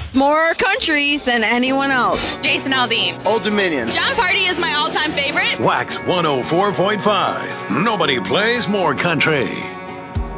More country than anyone else. Jason Aldean. Old Dominion. John Party is my all-time favorite. Wax 104.5. Nobody plays more country.